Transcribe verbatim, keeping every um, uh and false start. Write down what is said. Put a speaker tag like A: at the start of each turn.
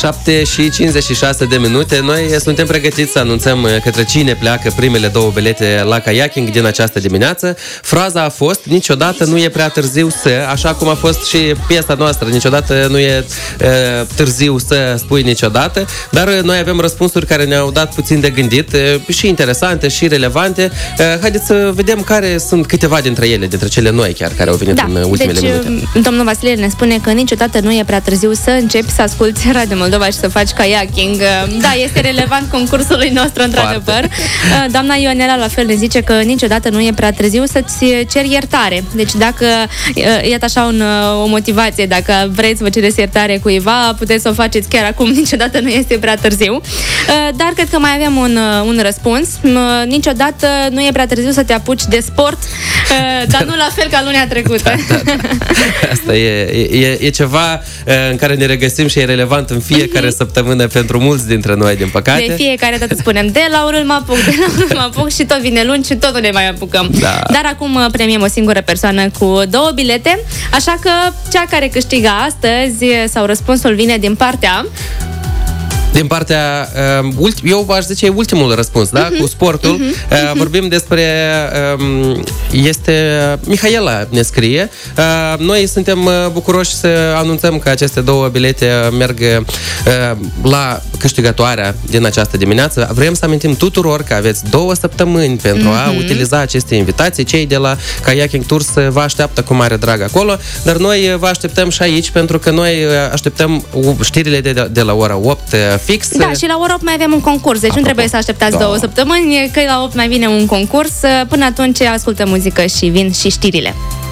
A: șapte și cincizeci și șase de minute. Noi suntem pregătiți să anunțăm către cine pleacă primele două bilete la kayaking din această dimineață. Fraza a fost: niciodată nu e prea târziu să, așa cum a fost și piesa noastră, niciodată nu e uh, târziu să spui niciodată. Dar noi avem răspunsuri care ne-au dat puțin de gândit, uh, și interesante și relevante. Uh, haideți să vedem care sunt câteva dintre ele, dintre cele noi chiar, care au venit
B: da,
A: în ultimele
B: deci,
A: minute.
B: Domnul Vasile ne spune că niciodată nu e prea târziu să începi să asculti Radio Moldova și să faci kayaking. Da, este relevant concursului nostru, într-adevăr. Doamna Ionela la fel ne zice că niciodată nu e prea târziu să-ți ceri iertare. Deci dacă, iată așa un, o motivație, dacă vreți să vă cereți iertare cuiva, puteți să o faceți chiar acum, niciodată nu este prea târziu. Dar cred că mai avem un, un răspuns. Niciodată nu e prea târziu să te apuci de sport, dar nu la fel ca lunea trecută. Da, da, da.
A: Asta e, e, e ceva în care ne regăsim și e relevant în fiecare săptămână pentru mulți dintre noi, din păcate.
B: De fiecare dată spunem, de la urât mă apuc, de la urât mă apuc și tot vine luni și tot nu ne mai apucăm. Da. Dar acum premiem o singură persoană cu două bilete, așa că cea care câștigă astăzi sau răspunsul vine din partea...
A: Din partea, uh, ulti, eu aș zice ultimul răspuns, da? Uh-huh. Cu sportul. Uh-huh. Uh, vorbim despre, uh, este Mihaela ne scrie. Uh, noi suntem bucuroși să anunțăm că aceste două bilete merg uh, la câștigătoarea din această dimineață. Vrem să amintim tuturor că aveți două săptămâni pentru uh-huh. a utiliza aceste invitații. Cei de la Kayaking Tours vă așteaptă cu mare drag acolo, dar noi vă așteptăm și aici, pentru că noi așteptăm știrile de, de la ora opt fix.
B: Da, și la ora opt mai avem un concurs, deci Apropo. nu trebuie să așteptați da. două săptămâni, că la opt mai vine un concurs. Până atunci ascultă muzică și vin și știrile.